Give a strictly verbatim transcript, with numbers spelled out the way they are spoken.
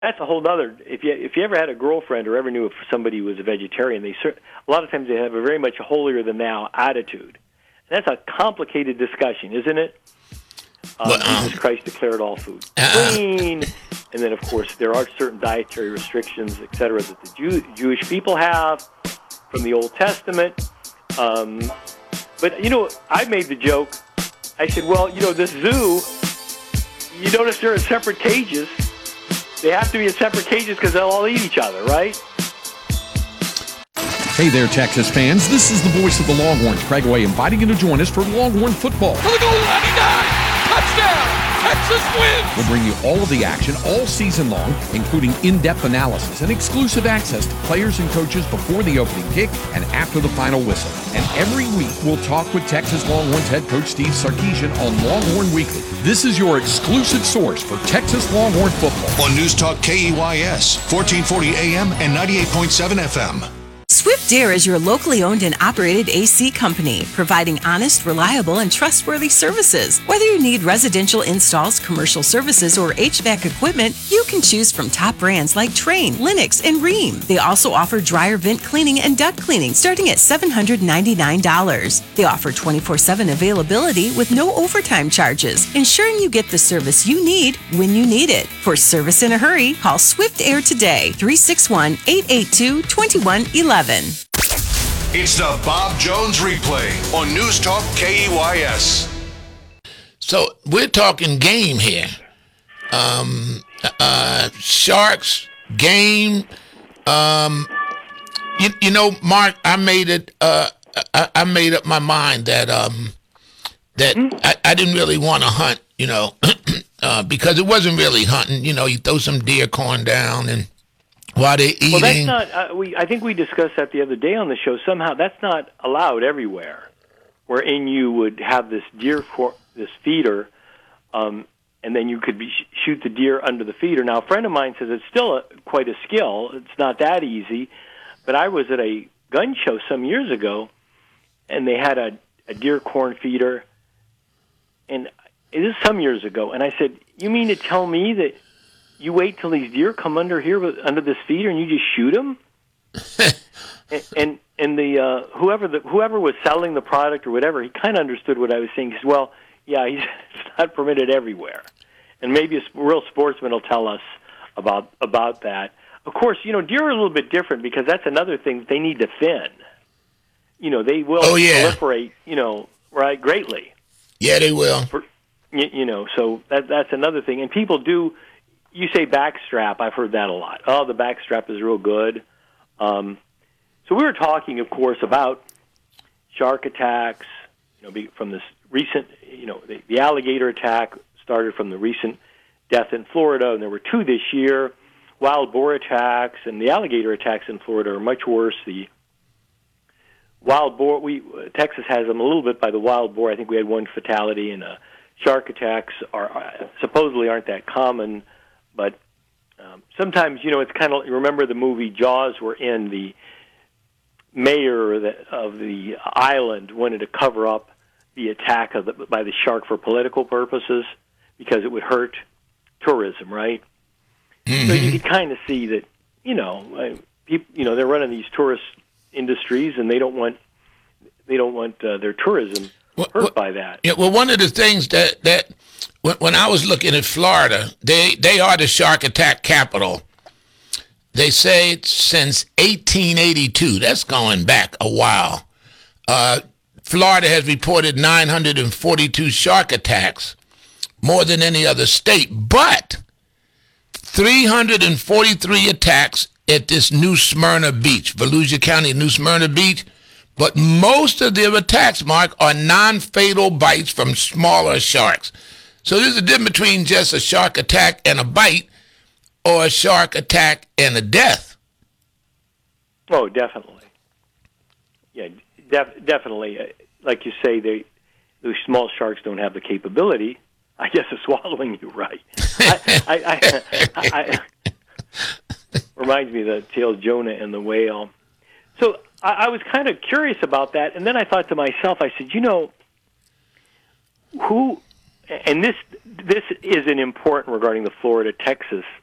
that's a whole other. If you if you ever had a girlfriend or ever knew if somebody was a vegetarian, they a lot of times they have a very much holier than thou attitude. And that's a complicated discussion, isn't it? Um, well, um, Jesus Christ declared all food clean, uh, and then of course there are certain dietary restrictions, et cetera, that the Jew, Jewish people have from the Old Testament. Um, but you know, I made the joke. I said, well, you know, this zoo, you notice they're in separate cages. They have to be in separate cages because they'll all eat each other, right? Hey there, Texas fans. This is the voice of the Longhorns, Craig Way, inviting you to join us for Longhorn football. For the goal line, he dives! Touchdown! Texas wins! We'll bring you all of the action all season long, including in-depth analysis and exclusive access to players and coaches before the opening kick and after the final whistle. And every week, we'll talk with Texas Longhorns head coach Steve Sarkisian on Longhorn Weekly. This is your exclusive source for Texas Longhorn football. On News Talk K E Y S, fourteen forty A M and ninety-eight point seven F M. Swift Air is your locally owned and operated A C company, providing honest, reliable, and trustworthy services. Whether you need residential installs, commercial services, or H V A C equipment, you can choose from top brands like Trane, Lennox, and Rheem. They also offer dryer vent cleaning and duct cleaning starting at seven hundred ninety-nine dollars. They offer twenty-four seven availability with no overtime charges, ensuring you get the service you need when you need it. For service in a hurry, call Swift Air today, three six one, eight eight two, two one one one. It's the Bob Jones Replay on News Talk K E Y S. So we're talking game here. Um, uh, Sharks, game. Um, you, you know, Mark, I made it. Uh, I, I made up my mind that um, that I, I didn't really want to hunt. You know, uh, because it wasn't really hunting. You know, you throw some deer corn down and. While they're eating. Well, that's not. Uh, we I think we discussed that the other day on the show. Somehow that's not allowed everywhere, wherein you would have this deer for this feeder, um, and then you could be, shoot the deer under the feeder. Now, a friend of mine says it's still a, quite a skill. It's not that easy, but I was at a gun show some years ago, and they had a, a deer corn feeder, and it is some years ago. And I said, "You mean to tell me that?" You wait till these deer come under here, with, under this feeder, and you just shoot them. and, and and the uh, whoever the whoever was selling the product or whatever, he kind of understood what I was saying. He said, "Well, yeah, he's, it's not permitted everywhere." And maybe a real sportsman will tell us about about that. Of course, you know, deer are a little bit different because that's another thing that they need to thin. You know, they will oh, yeah. proliferate. You know, right, greatly. Yeah, they will. For, you, you know, so that that's another thing, and people do. You say backstrap. I've heard that a lot. Oh, the backstrap is real good. Um, so we were talking, of course, about shark attacks. You know, from this recent, you know, the, the alligator attack started from the recent death in Florida, and there were two this year. Wild boar attacks and the alligator attacks in Florida are much worse. The wild boar, we Texas has them a little bit by the wild boar. I think we had one fatality, and uh, shark attacks are uh, supposedly aren't that common. But um, sometimes, you know, it's kind of, you remember the movie Jaws, wherein the mayor of the, of the island wanted to cover up the attack of the, by the shark for political purposes because it would hurt tourism, right? Mm-hmm. So you could kind of see that, you know, uh, people, you know, they're running these tourist industries, and they don't want they don't want uh, their tourism well, hurt well, by that. Yeah, well, one of the things that that when, when I was looking at Florida, they they are the shark attack capital. They say since eighteen eighty-two. That's going back a while. Uh, Florida has reported nine hundred forty-two shark attacks, more than any other state, but three hundred forty-three attacks at this New Smyrna Beach, Volusia County, New Smyrna Beach. But most of their attacks, Mark, are non-fatal bites from smaller sharks. So there's a difference between just a shark attack and a bite, or a shark attack and a death. Oh, definitely. Yeah, def- definitely. Like you say, they, those small sharks don't have the capability, I guess, of swallowing you right. I, I, I, I, reminds me of the tale of Jonah and the whale. So I, I was kind of curious about that, and then I thought to myself, I said, you know, who, and this this is an important regarding the Florida-Texas